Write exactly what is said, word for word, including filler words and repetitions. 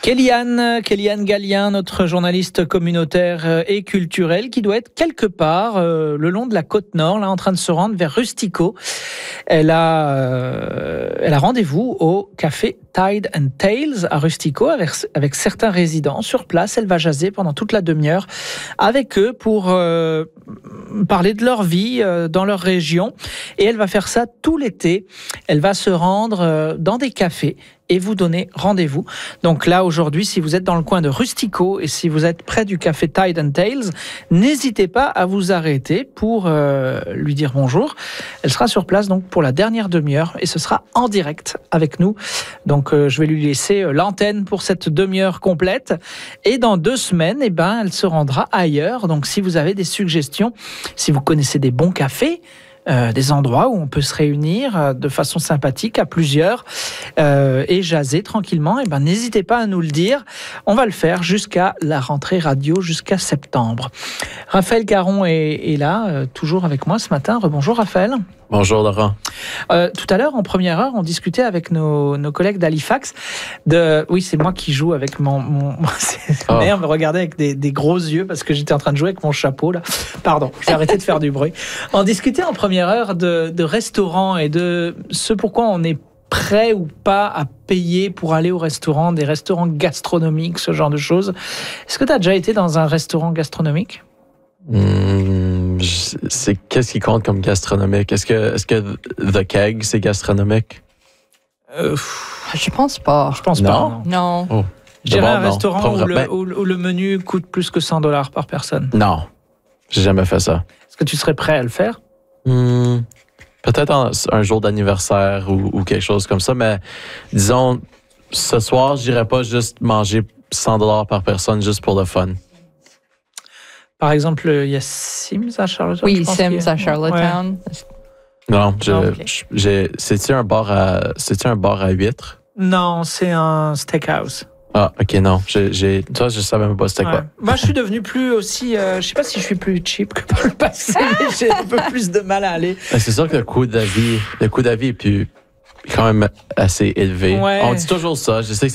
Kéliane, Kéliane Gallien, notre journaliste communautaire et culturel, qui doit être quelque part euh, le long de la côte nord, là, en train de se rendre vers Rustico. Elle a, euh, elle a rendez-vous au café Tide and Tails à Rustico avec, avec certains résidents sur place. Elle va jaser pendant toute la demi-heure avec eux pour euh, parler de leur vie euh, dans leur région. Et elle va faire ça tout l'été. Elle va se rendre euh, dans des cafés et vous donner rendez-vous. Donc là, aujourd'hui, si vous êtes dans le coin de Rustico et si vous êtes près du café Tide and Tails, n'hésitez pas à vous arrêter pour euh, lui dire bonjour. Elle sera sur place donc pour la dernière demi-heure et ce sera en direct avec nous. Donc euh, je vais lui laisser l'antenne pour cette demi-heure complète. Et dans deux semaines, eh ben, elle se rendra ailleurs. Donc si vous avez des suggestions, si vous connaissez des bons cafés, Euh, des endroits où on peut se réunir euh, de façon sympathique à plusieurs euh, et jaser tranquillement, et ben n'hésitez pas à nous le dire. On va le faire jusqu'à la rentrée radio, jusqu'à septembre. Raphaël Caron est, est là, euh, toujours avec moi ce matin. Rebonjour Raphaël. Bonjour Laurent. Euh, tout à l'heure, en première heure, on discutait avec nos, nos collègues d'Halifax de... Oui, c'est moi qui joue avec mon... mon... Oh. Mère me regardait avec des, des gros yeux parce que j'étais en train de jouer avec mon chapeau, là. Pardon, j'ai arrêté de faire du bruit. On discutait en première heure de, de restaurants et de ce pourquoi on est prêt ou pas à payer pour aller au restaurant, des restaurants gastronomiques, ce genre de choses. Est-ce que tu as déjà été dans un restaurant gastronomique ? Mmh, c'est qu'est-ce qui compte comme gastronomique? Est-ce que est-ce que The Keg c'est gastronomique? Euh, Je pense pas. Je pense Non. pas. Non. Non. Oh. Je dirais un non. restaurant où le, Ben, où, où le menu coûte plus que cent dollars par personne. non, j'ai jamais fait ça. Est-ce que tu serais prêt à le faire? Mmh, peut-être un, un jour d'anniversaire ou, ou quelque chose comme ça, mais disons, ce soir, j'irais pas juste manger cent dollars par personne juste pour le fun. Par exemple, il y a Sims à Charlottetown. Oui, je pense Sims qu'il y a- à Charlottetown. Non, je, Ah, ok. je- j'ai, c'est-tu un bar à, c'est-tu un bar à huîtres? Non, c'est un steakhouse. Ah, ok, non, j'ai, j'ai, toi, je savais même pas c'était Ouais. quoi. Moi, je suis devenu plus aussi. Euh, je sais pas si je suis plus cheap que par le passé, mais j'ai un peu plus de mal à aller. Ben, c'est sûr que le coût de la vie, le coût de la vie est plus, quand même assez élevé. Ouais. On dit toujours ça. Je sais que